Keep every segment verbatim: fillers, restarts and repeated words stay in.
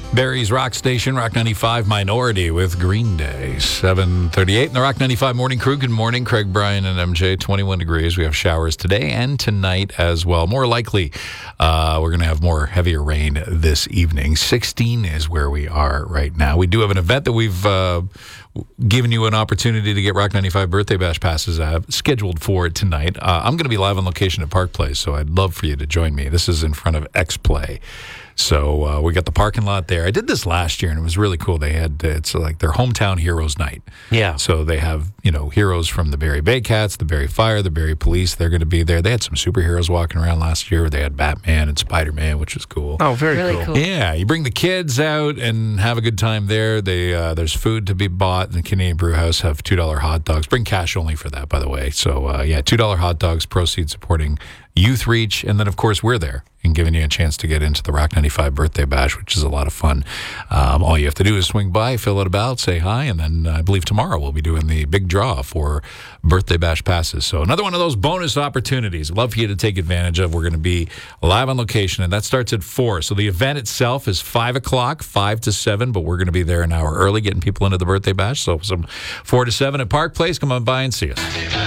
Barry's Rock Station, Rock ninety-five Minority with Green Day. seven thirty-eight in the Rock ninety-five Morning Crew. Good morning, Craig, Brian, and M J. twenty-one degrees. We have showers today and tonight as well. More likely, uh, we're going to have more heavier rain this evening. sixteen is where we are right now. We do have an event that we've uh, given you an opportunity to get Rock ninety-five Birthday Bash passes uh, scheduled for tonight. Uh, I'm going to be live on location at Park Place, so I'd love for you to join me. This is in front of X-Play. So uh, we got the parking lot there. I did this last year, and it was really cool. They had, it's like their hometown heroes night. Yeah. So they have, you know, heroes from the Barrie Bay Cats, the Barrie Fire, the Barrie Police. They're going to be there. They had some superheroes walking around last year. They had Batman and Spider-Man, which was cool. Oh, very Really cool. cool. Yeah, you bring the kids out and have a good time there. They uh, There's food to be bought. The Canadian Brew House have two dollar hot dogs. Bring cash only for that, by the way. So, uh, yeah, two dollar hot dogs, proceeds supporting Youth Reach. And then, of course, we're there and giving you a chance to get into the Rock ninety-five Birthday Bash, which is a lot of fun. Um, all you have to do is swing by, fill it about, say hi, and then uh, I believe tomorrow we'll be doing the big draw for Birthday Bash passes. So another one of those bonus opportunities. I'd love for you to take advantage of. We're going to be live on location, and that starts at four. So the event itself is five o'clock, five to seven, but we're going to be there an hour early getting people into the Birthday Bash. So some four to seven at Park Place. Come on by and see us.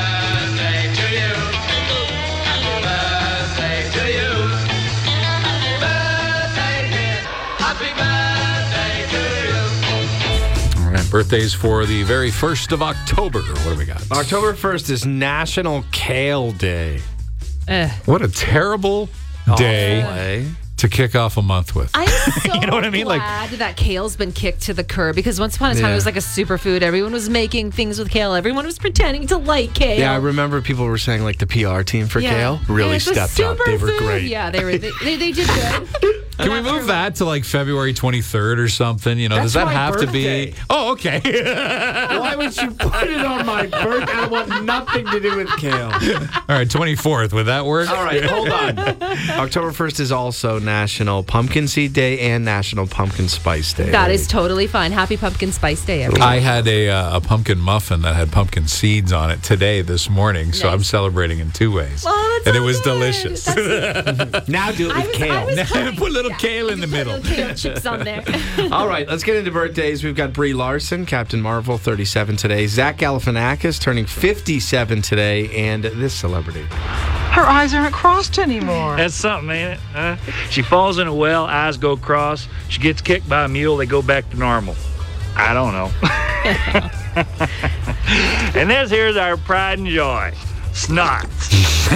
Birthdays for the very first of October. What do we got? October first is National Kale Day. Eh. What a terrible day Oh, to kick off a month with. I'm so You know what I mean? Like- glad that kale's been kicked to the curb because once upon a time Yeah. it was like a superfood. Everyone was making things with kale. Everyone was pretending to like kale. Yeah, I remember people were saying like the P R team for Yeah. Kale really It's a stepped up. They were superfood. great. Yeah, they were. They, they, they did good. Can we move that to like February twenty-third or something? You know, That's does that my have birthday. to be? Oh, okay. Why would you put it on my birthday? I want nothing to do with kale. All right, twenty-fourth. Would that work? All right, hold on. October first is also National Pumpkin Seed Day and National Pumpkin Spice Day. That is totally fine. Happy Pumpkin Spice Day, everyone. I had a uh, a pumpkin muffin that had pumpkin seeds on it today, this morning, so Nice. I'm celebrating in two ways. Oh, that's and so it was good. delicious. That's- Now do it I with was, kale. I was hoping- Put a little yeah, kale in you the put middle. little kale chips on there. All right, let's get into birthdays. We've got Brie Larson, Captain Marvel, thirty-seven today. Zach Galifianakis turning fifty-seven today, and this celebrity. Her eyes aren't crossed anymore. That's something, ain't it? Huh? She falls in a well, eyes go cross. She gets kicked by a mule, they go back to normal. I don't know. And this here's our pride and joy. Snots.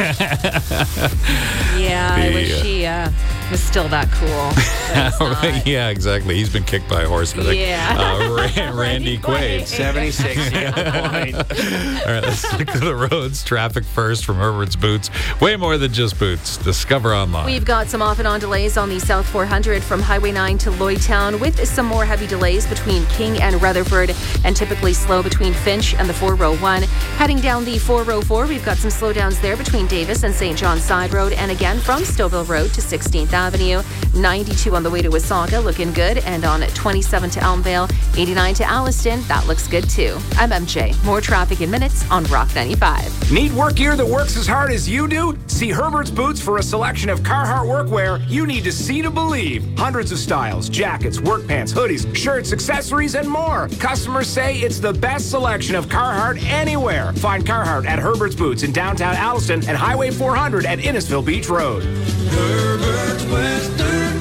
Yeah, I wish Yeah. she uh, was still that cool. But it's not. Yeah, exactly. He's been kicked by a horse. I think. Yeah. Uh, Ran- Randy Quaid. seventy-six. Yeah, point. All right, let's look at the roads. Traffic first from Herbert's Boots. Way more than just boots. Discover online. We've got some off and on delays on the South four hundred from Highway nine to Lloydtown, with some more heavy delays between King and Rutherford, and typically slow between Finch and the four oh one. Heading down the four oh four, we've got some slowdowns there between Davis and Saint John's Side Road, and again from Stouffville Road to sixteenth Avenue. ninety-two on the way to Wasaga, looking good, and on twenty-seven to Elmvale, eighty-nine to Alliston, that looks good too. I'm M J. More traffic in minutes on Rock ninety-five. Need work gear that works as hard as you do? See Herbert's Boots for a selection of Carhartt workwear you need to see to believe. Hundreds of styles, jackets, work pants, hoodies, shirts, accessories, and more. Customers say it's the best selection of Carhartt anywhere. Find Carhartt at Herbert's Boots in downtown Alliston and Highway four hundred at Innisfil Beach Road. Herbert's Western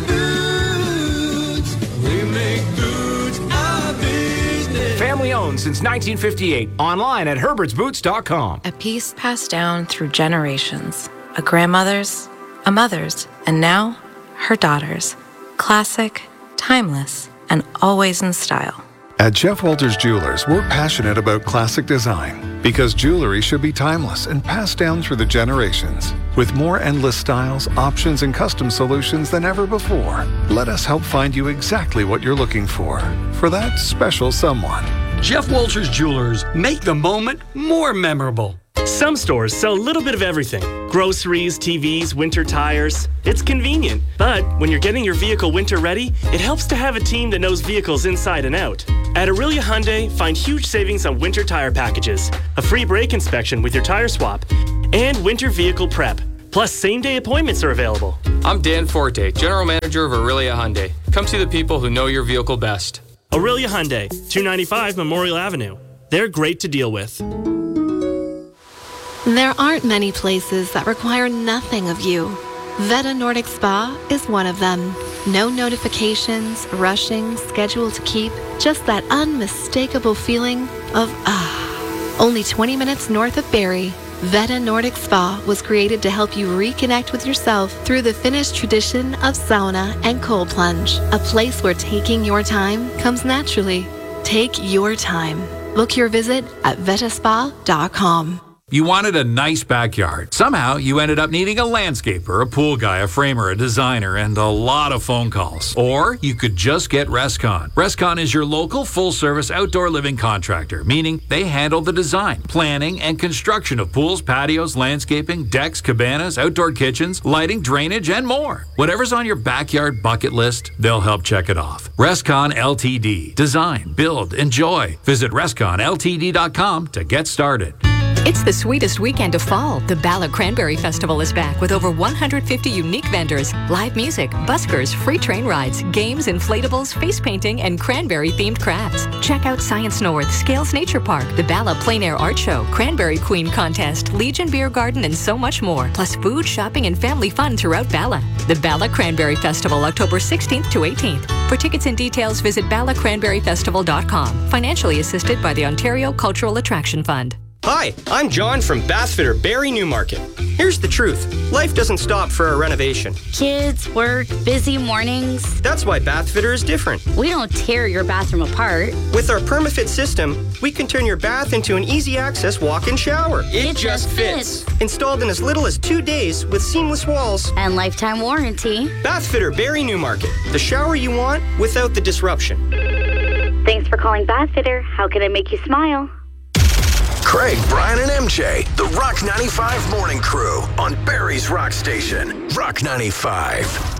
Boots. We make boots our business. Family owned since nineteen fifty-eight. Online at herberts boots dot com. A piece passed down through generations. A grandmother's, a mother's, and now her daughter's. Classic, timeless, and always in style. At Jeff Walters Jewelers, we're passionate about classic design because jewelry should be timeless and passed down through the generations. With more endless styles, options, and custom solutions than ever before, let us help find you exactly what you're looking for, for that special someone. Jeff Walters Jewelers, make the moment more memorable. Some stores sell a little bit of everything. Groceries, T Vs, winter tires. It's convenient, but when you're getting your vehicle winter ready, it helps to have a team that knows vehicles inside and out. At Aurelia Hyundai, find huge savings on winter tire packages, a free brake inspection with your tire swap, and winter vehicle prep. Plus, same-day appointments are available. I'm Dan Forte, General Manager of Aurelia Hyundai. Come see the people who know your vehicle best. Aurelia Hyundai, two ninety-five Memorial Avenue. They're great to deal with. There aren't many places that require nothing of you. Veta Nordic Spa is one of them. No notifications, rushing, schedule to keep, just that unmistakable feeling of ah. Only twenty minutes north of Barrie, Veta Nordic Spa was created to help you reconnect with yourself through the Finnish tradition of sauna and cold plunge. A place where taking your time comes naturally. Take your time. Book your visit at vetaspa dot com. You wanted a nice backyard. Somehow, you ended up needing a landscaper, a pool guy, a framer, a designer, and a lot of phone calls. Or you could just get Rescon. Rescon is your local full-service outdoor living contractor, meaning they handle the design, planning, and construction of pools, patios, landscaping, decks, cabanas, outdoor kitchens, lighting, drainage, and more. Whatever's on your backyard bucket list, they'll help check it off. Rescon L T D. Design, build, enjoy. Visit rescon l t d dot com to get started. It's the sweetest weekend of fall. The Bala Cranberry Festival is back with over one hundred fifty unique vendors, live music, buskers, free train rides, games, inflatables, face painting, and cranberry-themed crafts. Check out Science North, Scales Nature Park, the Bala Plein Air Art Show, Cranberry Queen Contest, Legion Beer Garden, and so much more. Plus food, shopping, and family fun throughout Bala. The Bala Cranberry Festival, October sixteenth to eighteenth. For tickets and details, visit bala cranberry festival dot com. Financially assisted by the Ontario Cultural Attraction Fund. Hi, I'm John from Bathfitter Barrie Newmarket. Here's the truth. Life doesn't stop for a renovation. Kids, work, busy mornings. That's why Bathfitter is different. We don't tear your bathroom apart. With our PermaFit system, we can turn your bath into an easy-access walk-in shower. It, it just fits. fits. Installed in as little as two days with seamless walls. And lifetime warranty. Bathfitter Barrie Newmarket. The shower you want without the disruption. Thanks for calling Bathfitter. How can I make you smile? Craig, Brian, and M J, the Rock ninety-five Morning Crew on Barrie's Rock Station, Rock ninety-five.